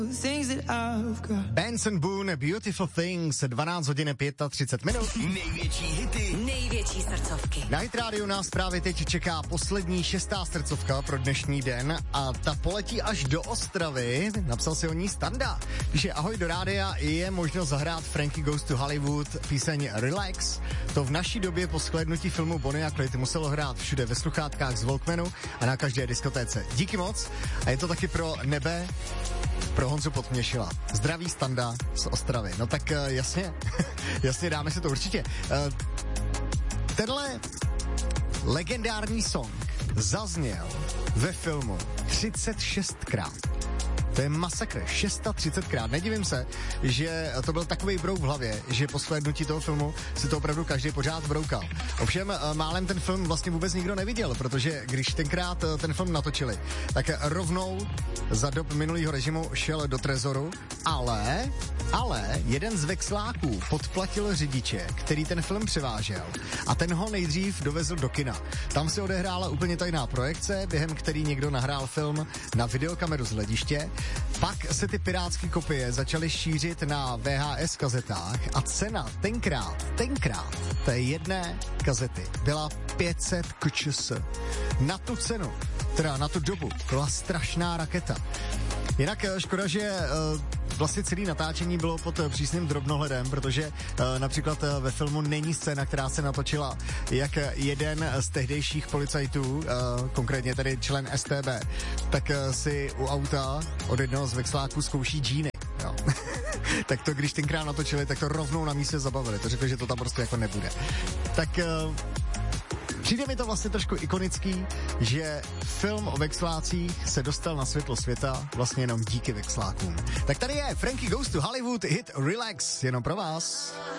Benson Boone, Beautiful Things, 12 hodin 35 minut. Největší hity, největší srdcovky. Na Hit Radio nás právě teď čeká poslední 6. srdcovka pro dnešní den a ta poletí až do Ostravy. Napsal si o ní Standa. Píše: ahoj, do rádia, je možnost zahrát Frankie Goes to Hollywood píseň Relax. To v naší době po shlédnutí filmu Bonnie a Clyde muselo hrát všude ve sluchátkách z Walkmanu a na každé diskotéce. Díky moc. A je to taky pro nebe, pro Honzu Podměšila. Zdraví Standa z Ostravy. No tak jasně, jasně, dáme si to určitě. Tenhle legendární song zazněl ve filmu 36krát. To je masakr, 630krát. Nedivím se, že to byl takový brouk v hlavě, že po shlédnutí toho filmu si to opravdu každý pořád broukal. Ovšem málem ten film vlastně vůbec nikdo neviděl, protože když tenkrát ten film natočili, tak rovnou za dob minulého režimu šel do trezoru, ale jeden z vexláků podplatil řidiče, který ten film převážel, a ten ho nejdřív dovezl do kina. Tam se odehrála úplně tajná projekce, během který někdo nahrál film na videokameru z hlediště. Pak se ty pirátské kopie začaly šířit na VHS kazetách a cena tenkrát té jedné kazety byla 500 kčs. Na tu cenu, teda na tu dobu, byla strašná raketa. Jinak škoda, že vlastně celé natáčení bylo pod přísným drobnohledem, protože například ve filmu není scéna, která se natočila, jak jeden z tehdejších policajtů, konkrétně tedy člen STB, tak si u auta od jednoho z vexláků zkouší džíny. Jo. Tak to, když tenkrát natočili, tak to rovnou na místě zabavili. To řekli, že to tam prostě jako nebude. Tak přijde mi to vlastně trošku ikonický, že film o vexlácích se dostal na světlo světa vlastně jenom díky vexlákům. Tak tady je Frankie Goes to Hollywood, hit Relax, jenom pro vás.